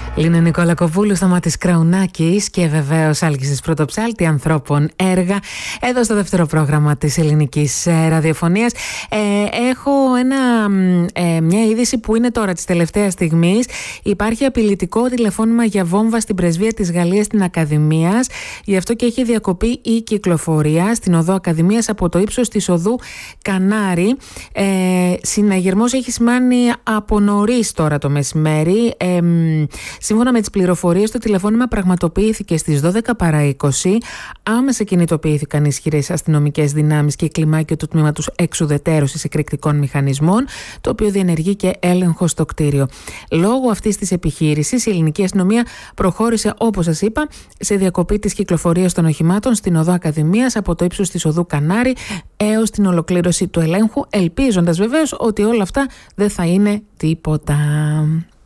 Λίνα Νικολακοπούλου, Σταμάτης Κραουνάκης και βεβαίως Άλκησης Πρωτοψάλτη, ανθρώπων έργα, εδώ στο δεύτερο πρόγραμμα της ελληνικής ραδιοφωνίας. Έχω μια είδηση που είναι τώρα της τελευταίας στιγμής. Υπάρχει απειλητικό τηλεφώνημα για βόμβα στην πρεσβεία της Γαλλίας στην Ακαδημίας. Γι' αυτό και έχει διακοπεί η κυκλοφορία στην οδό Ακαδημίας από το ύψος της οδού Κανάρη. Συναγερμός έχει σημάνει από νωρίς τώρα το μεσημέρι. Σύμφωνα με τις πληροφορίες, το τηλεφώνημα πραγματοποιήθηκε στις 12 παρά 20. Άμεσα κινητοποιήθηκαν ισχυρές αστυνομικές δυνάμεις και κλιμάκιο του τμήματος εξουδετέρωσης εκρηκτικών μηχανισμών, το οποίο διενεργεί και έλεγχο στο κτίριο. Λόγω αυτής της επιχείρησης, η ελληνική αστυνομία προχώρησε, όπως σας είπα, σε διακοπή της κυκλοφορίας των οχημάτων στην οδό Ακαδημίας από το ύψος της οδού Κανάρη έως την ολοκλήρωση του ελέγχου, ελπίζοντας βεβαίως ότι όλα αυτά δεν θα είναι τίποτα.